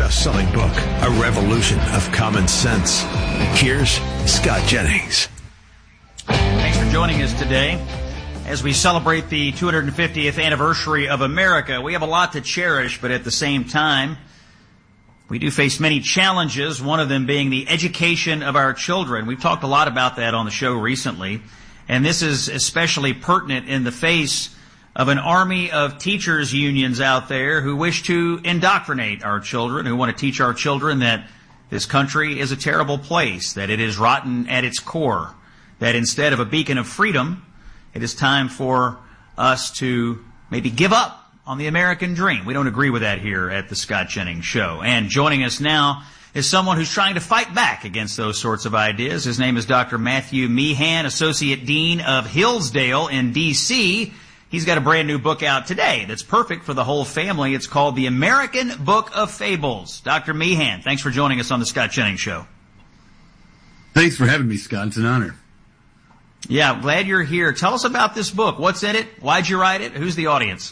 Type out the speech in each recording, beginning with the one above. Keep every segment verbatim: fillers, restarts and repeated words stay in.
best-selling book, A Revolution of Common Sense. Here's Scott Jennings. Thanks for joining us today. As we celebrate the two hundred fiftieth anniversary of America, we have a lot to cherish, but at the same time, we do face many challenges, one of them being the education of our children. We've talked a lot about that on the show recently, and this is especially pertinent in the face of an army of teachers' unions out there who wish to indoctrinate our children, who want to teach our children that this country is a terrible place, that it is rotten at its core, that instead of a beacon of freedom, it is time for us to maybe give up on the American dream. We don't agree with that here at the Scott Jennings Show. And joining us now is someone who's trying to fight back against those sorts of ideas. His name is Doctor Matthew Meehan, Associate Dean of Hillsdale in D C He's got a brand new book out today that's perfect for the whole family. It's called The American Book of Fables. Doctor Meehan, thanks for joining us on the Scott Jennings Show. Thanks for having me, Scott. It's an honor. Yeah, I'm glad you're here. Tell us about this book. What's in it? Why'd you write it? Who's the audience?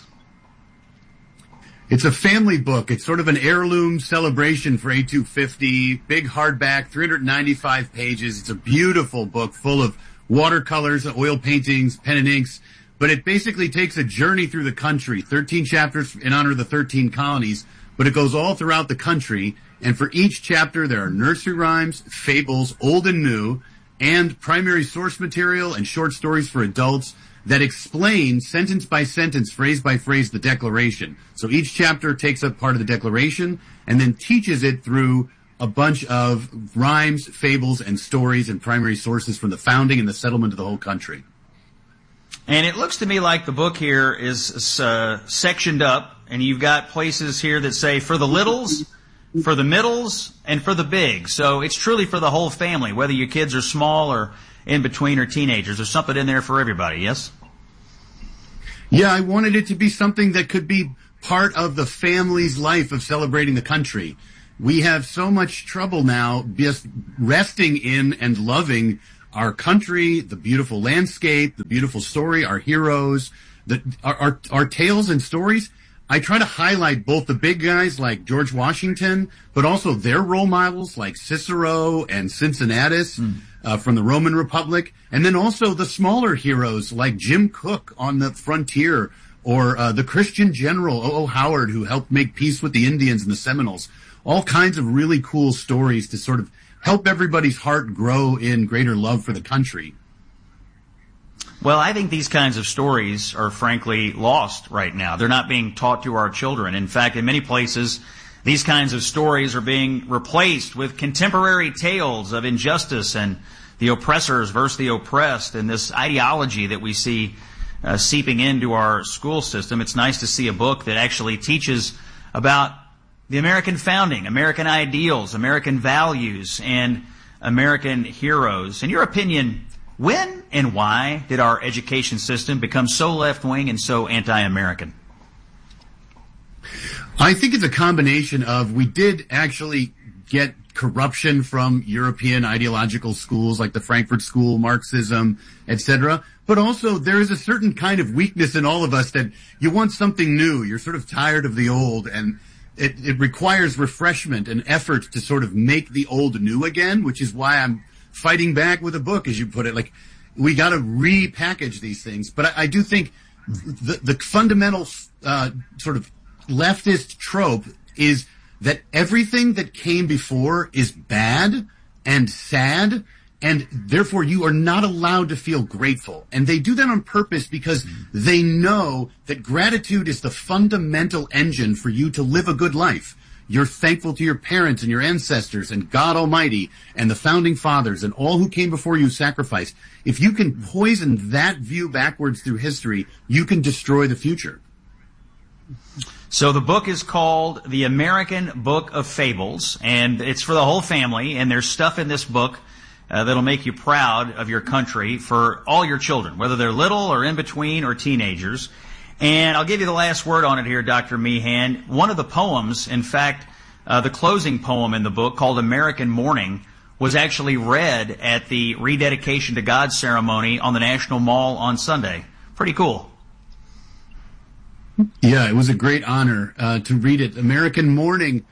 It's a family book. It's sort of an heirloom celebration for A two fifty, big hardback, three hundred ninety-five pages. It's a beautiful book full of watercolors, oil paintings, pen and inks. But it basically takes a journey through the country, thirteen chapters in honor of the thirteen colonies, but it goes all throughout the country. And for each chapter, there are nursery rhymes, fables, old and new, and primary source material and short stories for adults that explain sentence by sentence, phrase by phrase, the Declaration. So each chapter takes up part of the Declaration and then teaches it through a bunch of rhymes, fables, and stories and primary sources from the founding and the settlement of the whole country. And it looks to me like the book here is uh, sectioned up, and you've got places here that say for the littles, for the middles, and for the big. So it's truly for the whole family, whether your kids are small or in between or teenagers. There's something in there for everybody, yes? Yeah, I wanted it to be something that could be part of the family's life of celebrating the country. We have so much trouble now just resting in and loving our country, the beautiful landscape, the beautiful story, our heroes, the, our, our, our tales and stories. I try to highlight both the big guys like George Washington, but also their role models like Cicero and Cincinnatus mm. uh, from the Roman Republic, and then also the smaller heroes like Jim Cook on the frontier, or uh, the Christian general O O Howard, who helped make peace with the Indians and the Seminoles. All kinds of really cool stories to sort of help everybody's heart grow in greater love for the country. Well, I think these kinds of stories are frankly lost right now. They're not being taught to our children. In fact, in many places, these kinds of stories are being replaced with contemporary tales of injustice and the oppressors versus the oppressed, and this ideology that we see uh, seeping into our school system. It's nice to see a book that actually teaches about the American founding, American ideals, American values, and American heroes. In your opinion, when and why did our education system become so left-wing and so anti-American? I think it's a combination of, we did actually get corruption from European ideological schools like the Frankfurt School, Marxism, et cetera. But also there is a certain kind of weakness in all of us that you want something new. You're sort of tired of the old, and it, it requires refreshment and effort to sort of make the old new again, which is why I'm fighting back with a book, as you put it. Like, we got to repackage these things. But I, I do think the, the fundamental uh, sort of leftist trope is that everything that came before is bad and sad, and therefore you are not allowed to feel grateful. And they do that on purpose because they know that gratitude is the fundamental engine for you to live a good life. You're thankful to your parents and your ancestors and God Almighty and the founding fathers and all who came before you sacrificed. If you can poison that view backwards through history, you can destroy the future. So the book is called The American Book of Fables, and it's for the whole family, and there's stuff in this book uh, that'll make you proud of your country for all your children, whether they're little or in between or teenagers. And I'll give you the last word on it here, Doctor Meehan. One of the poems, in fact, uh, the closing poem in the book, called American Morning, was actually read at the rededication to God ceremony on the National Mall on Sunday. Pretty cool. Yeah, it was a great honor uh, to read it. American Morning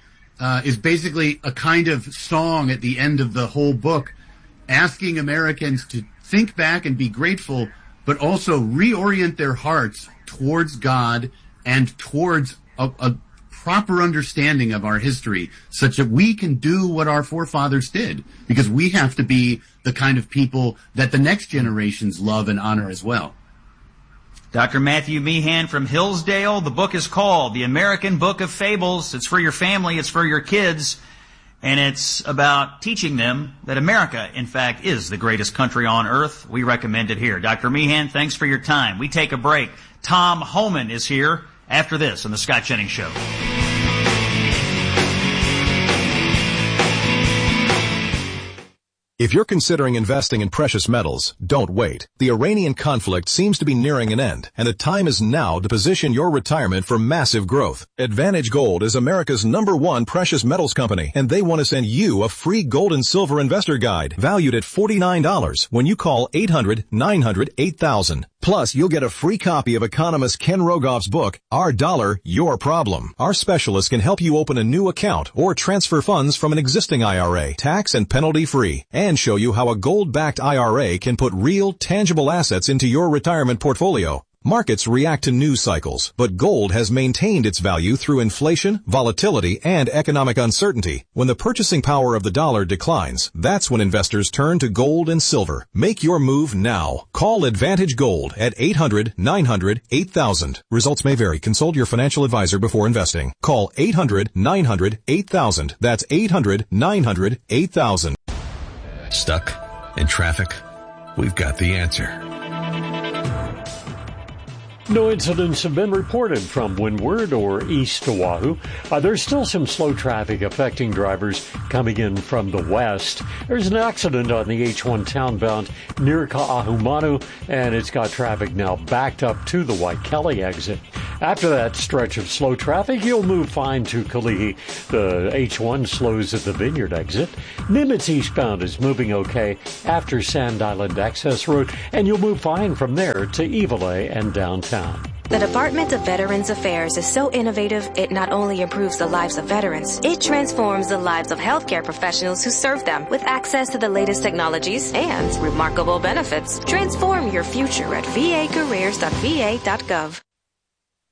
uh, is basically a kind of song at the end of the whole book, asking Americans to think back and be grateful, but also reorient their hearts towards God and towards a, a proper understanding of our history, such that we can do what our forefathers did, because we have to be the kind of people that the next generations love and honor as well. Doctor Matthew Meehan from Hillsdale. The book is called The American Book of Fables. It's for your family, it's for your kids, and it's about teaching them that America, in fact, is the greatest country on earth. We recommend it here. Doctor Meehan, thanks for your time. We take a break. Tom Homan is here after this on The Scott Jennings Show. If you're considering investing in precious metals, don't wait. The Iranian conflict seems to be nearing an end, and the time is now to position your retirement for massive growth. Advantage Gold is America's number one precious metals company, and they want to send you a free gold and silver investor guide valued at forty-nine dollars when you call eight hundred, nine hundred, eight thousand. Plus, you'll get a free copy of economist Ken Rogoff's book, Our Dollar, Your Problem. Our specialists can help you open a new account or transfer funds from an existing I R A, tax and penalty free, and show you how a gold-backed I R A can put real, tangible assets into your retirement portfolio. Markets react to news cycles, but gold has maintained its value through inflation, volatility, and economic uncertainty. When the purchasing power of the dollar declines, that's when investors turn to gold and silver. Make your move now. Call Advantage Gold at eight hundred, nine hundred, eight thousand. Results may vary. Consult your financial advisor before investing. Call eight hundred, nine hundred, eight thousand. That's eight hundred, nine hundred, eight thousand. Stuck in traffic? We've got the answer. No incidents have been reported from Windward or east to Wahoo. Uh, there's still some slow traffic affecting drivers coming in from the west. There's an accident on the H one townbound near Ka'ahumanu, and it's got traffic now backed up to the Waikele exit. After that stretch of slow traffic, you'll move fine to Kalihi. The H one slows at the Vineyard exit. Nimitz eastbound is moving okay after Sand Island Access Road, and you'll move fine from there to Evelay and downtown. The Department of Veterans Affairs is so innovative, it not only improves the lives of veterans, it transforms the lives of healthcare professionals who serve them with access to the latest technologies and remarkable benefits. Transform your future at v a careers dot v a dot gov.